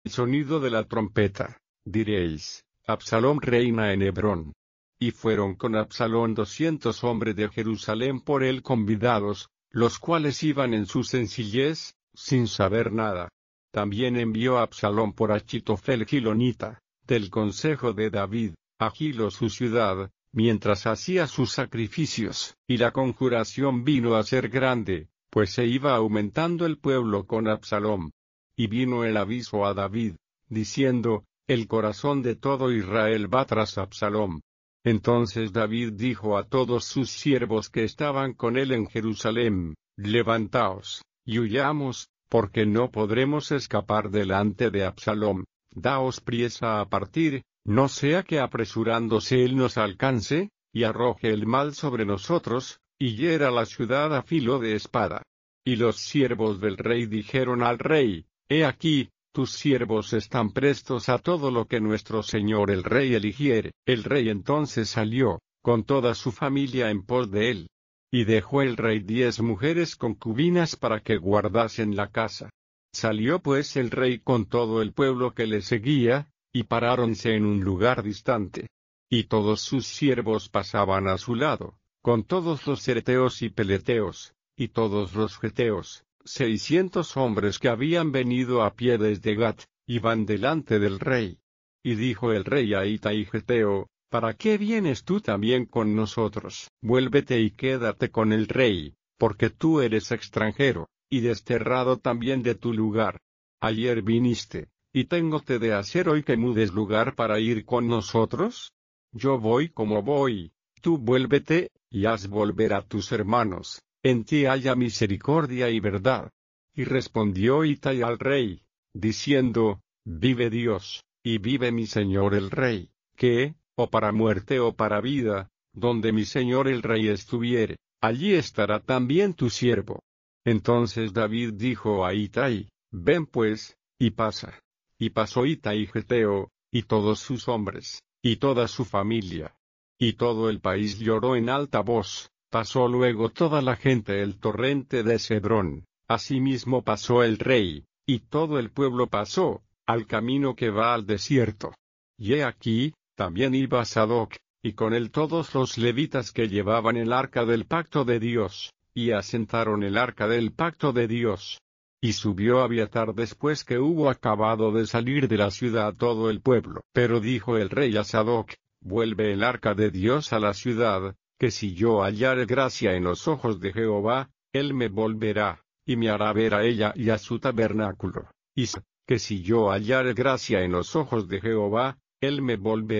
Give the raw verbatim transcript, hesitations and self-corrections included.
sonido de la trompeta, diréis, Absalom reina en Hebrón. Y fueron con Absalom doscientos hombres de Jerusalén por él convidados, los cuales iban en su sencillez, sin saber nada. También envió Absalom por Achitofel Gilonita, del consejo de David, a Gilo su ciudad, mientras hacía sus sacrificios, y la conjuración vino a ser grande, pues se iba aumentando el pueblo con Absalom. Y vino el aviso a David, diciendo, el corazón de todo Israel va tras Absalom. Entonces David dijo a todos sus siervos que estaban con él en Jerusalén, levantaos, y huyamos, porque no podremos escapar delante de Absalom, daos priesa a partir, no sea que apresurándose él nos alcance, y arroje el mal sobre nosotros, y hiera la ciudad a filo de espada. Y los siervos del rey dijeron al rey, he aquí, tus siervos están prestos a todo lo que nuestro señor el rey eligiere. El rey entonces salió, con toda su familia en pos de él. Y dejó el rey diez mujeres concubinas para que guardasen la casa. Salió pues el rey con todo el pueblo que le seguía, y paráronse en un lugar distante. Y todos sus siervos pasaban a su lado, con todos los cereteos y peleteos, y todos los geteos, seiscientos hombres que habían venido a pie desde Gat, iban delante del rey. Y dijo el rey a Itai Geteo, ¿para qué vienes tú también con nosotros? Vuélvete y quédate con el rey, porque tú eres extranjero, y desterrado también de tu lugar. Ayer viniste, y téngote de hacer hoy que mudes lugar para ir con nosotros. Yo voy como voy, tú vuélvete, y haz volver a tus hermanos. En ti haya misericordia y verdad. Y respondió Itai al rey, diciendo, vive Dios, y vive mi señor el rey, que, o para muerte o para vida, donde mi señor el rey estuviere, allí estará también tu siervo. Entonces David dijo a Itai, ven pues, y pasa. Y pasó Itai Geteo, y todos sus hombres, y toda su familia. Y todo el país lloró en alta voz. Pasó luego toda la gente el torrente de Cedrón, asimismo pasó el rey, y todo el pueblo pasó, al camino que va al desierto. Y he aquí, también iba Sadoc, y con él todos los levitas que llevaban el arca del pacto de Dios, y asentaron el arca del pacto de Dios. Y subió Abiatar después que hubo acabado de salir de la ciudad todo el pueblo. Pero dijo el rey a Sadoc, vuelve el arca de Dios a la ciudad, que si yo hallare gracia en los ojos de Jehová, él me volverá, y me hará ver a ella y a su tabernáculo. Y que si yo hallare gracia en los ojos de Jehová, él me volverá.